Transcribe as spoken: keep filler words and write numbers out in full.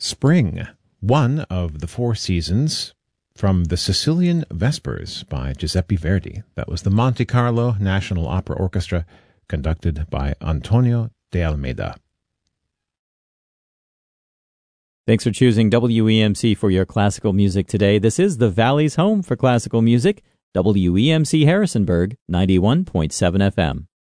Spring, one of the four seasons from the Sicilian Vespers by Giuseppe Verdi. That was the Monte Carlo National Opera Orchestra, conducted by Antonio de Almeida. Thanks for choosing W E M C for your classical music today. This is the Valley's home for classical music, W E M C Harrisonburg, ninety-one point seven F M.